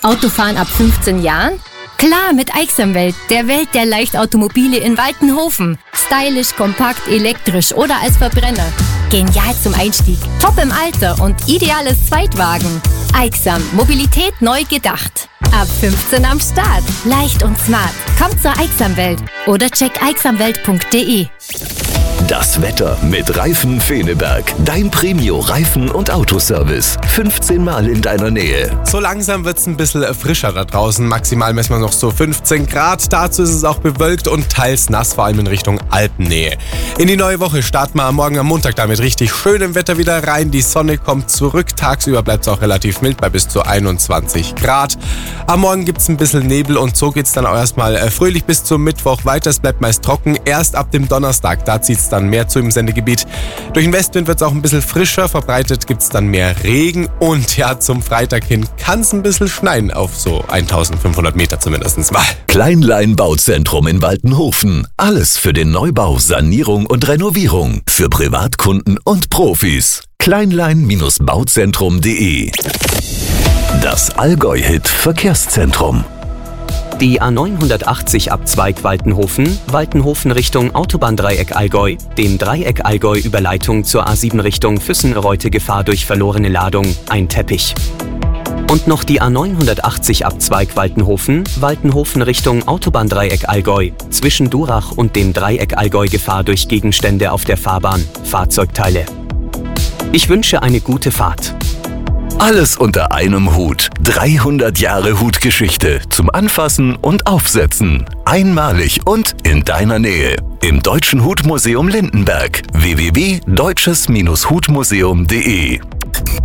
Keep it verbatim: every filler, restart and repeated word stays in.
Autofahren ab fünfzehn Jahren? Klar, mit Aixamwelt, der Welt der Leichtautomobile in Waltenhofen. Stylisch, kompakt, elektrisch oder als Verbrenner. Genial zum Einstieg, top im Alter und ideales Zweitwagen. Aixam, Mobilität neu gedacht. Ab fünfzehn am Start. Leicht und smart. Kommt zur Aixamwelt oder check aixamwelt punkt de. Das Wetter mit Reifen Feneberg. Dein Premio-Reifen- und Autoservice. fünfzehn Mal in deiner Nähe. So langsam wird es ein bisschen frischer da draußen. Maximal messen wir noch so fünfzehn Grad. Dazu ist es auch bewölkt und teils nass, vor allem in Richtung Alpennähe. In die neue Woche starten wir morgen am Montag damit richtig schönem Wetter wieder rein. Die Sonne kommt zurück. Tagsüber bleibt es auch relativ mild bei bis zu einundzwanzig Grad. Am Morgen gibt es ein bisschen Nebel und so geht es dann auch erstmal fröhlich bis zum Mittwoch weiter. Es bleibt meist trocken. Erst ab dem Donnerstag, da zieht es dann mehr zu im Sendegebiet. Durch den Westwind wird es auch ein bisschen frischer, verbreitet gibt es dann mehr Regen und ja, zum Freitag hin kann es ein bisschen schneien auf so eintausendfünfhundert Meter zumindest mal. Kleinlein Bauzentrum in Waltenhofen. Alles für den Neubau, Sanierung und Renovierung. Für Privatkunden und Profis. kleinlein Bauzentrum punkt de. Das Allgäu-Hit Verkehrszentrum. Die A neunhundertachtzig Abzweig Waltenhofen, Waltenhofen Richtung Autobahndreieck Allgäu, dem Dreieck Allgäu Überleitung zur A sieben Richtung Füssen-Reute Gefahr durch verlorene Ladung, ein Teppich. Und noch die A neunhundertachtzig Abzweig Waltenhofen, Waltenhofen Richtung Autobahndreieck Allgäu, zwischen Durach und dem Dreieck Allgäu Gefahr durch Gegenstände auf der Fahrbahn, Fahrzeugteile. Ich wünsche eine gute Fahrt. Alles unter einem Hut. dreihundert Jahre Hutgeschichte zum Anfassen und Aufsetzen. Einmalig und in deiner Nähe. Im Deutschen Hutmuseum Lindenberg. w w w punkt deutsches Hutmuseum punkt de